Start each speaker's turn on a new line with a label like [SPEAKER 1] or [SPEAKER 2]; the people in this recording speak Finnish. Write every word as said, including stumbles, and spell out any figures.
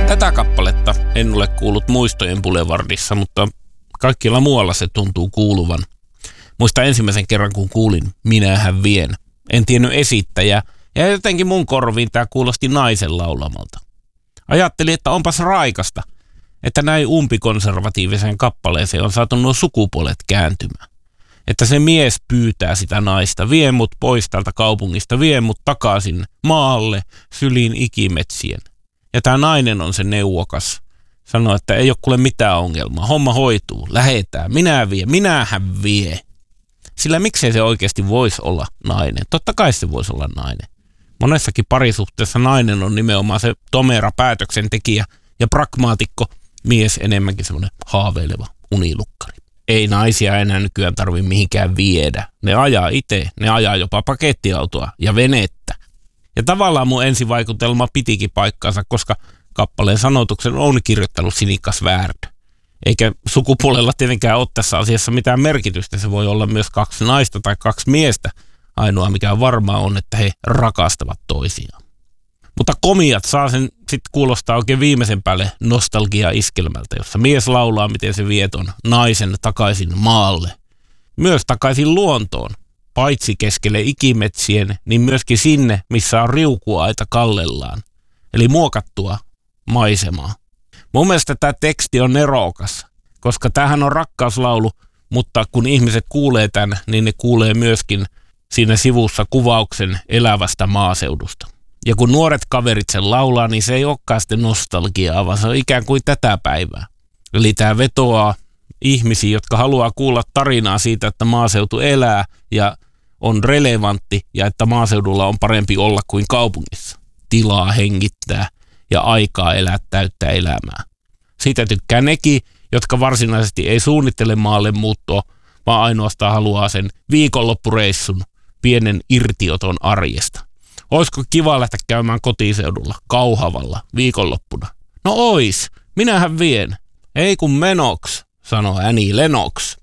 [SPEAKER 1] Tätä kappaletta en ole kuullut Muistojen Boulevardissa, mutta kaikkialla muualla se tuntuu kuuluvan. Muista ensimmäisen kerran, kun kuulin Minähän vien. En tiennyt esittäjää, ja jotenkin mun korviin tää kuulosti naisen laulamalta. Ajattelin, että onpas raikasta, että näin umpikonservatiiviseen kappaleeseen on saatu nuo sukupuolet kääntymään. Että se mies pyytää sitä naista, vie mut pois tältä kaupungista, vie mut takaisin maalle, syliin ikimetsien. Ja tää nainen on se neuvokas. Sanoo, että ei ole kuule mitään ongelmaa, homma hoituu, lähetään, minä vie, minähän vie. Sillä miksei se oikeasti voisi olla nainen? Totta kai se voisi olla nainen. Monessakin parisuhteessa nainen on nimenomaan se tomera päätöksentekijä ja pragmaatikko mies, enemmänkin semmoinen haaveileva unilukkari. Ei naisia enää nykyään tarvitse mihinkään viedä. Ne ajaa itse, ne ajaa jopa pakettiautoa ja venettä. Ja tavallaan mun ensivaikutelma pitikin paikkaansa, koska kappaleen sanotuksen on kirjoittanut Sinikas Värd. Eikä sukupuolella tietenkään ole tässä asiassa mitään merkitystä. Se voi olla myös kaksi naista tai kaksi miestä. Ainoa mikä varmaa on, että he rakastavat toisiaan. Mutta komiat saa sen sitten kuulostaa oikein viimeisen päälle nostalgia-iskelmältä, jossa mies laulaa, miten se vie ton naisen takaisin maalle. Myös takaisin luontoon. Paitsi keskelle ikimetsien, niin myöskin sinne, missä on riukuaita kallellaan. Eli muokattua maisemaa. Mun mielestä tämä teksti on nerokas, koska tämähän on rakkauslaulu, mutta kun ihmiset kuulee tämän, niin ne kuulee myöskin siinä sivussa kuvauksen elävästä maaseudusta. Ja kun nuoret kaverit sen laulaa, niin se ei olekaan sitten nostalgiaa, vaan se on ikään kuin tätä päivää. Eli tämä vetoaa ihmisiä, jotka haluaa kuulla tarinaa siitä, että maaseutu elää ja on relevantti ja että maaseudulla on parempi olla kuin kaupungissa. Tilaa hengittää ja aikaa elää täyttä elämää. Siitä tykkää nekin, jotka varsinaisesti ei suunnittele maalle muuttoa, vaan ainoastaan haluaa sen viikonloppureissun, pienen irtioton arjesta. Olisiko kiva lähteä käymään kotiseudulla, Kauhavalla, viikonloppuna? No ois, minähän vien. Ei kun menoks, sanoo Annie Lennox.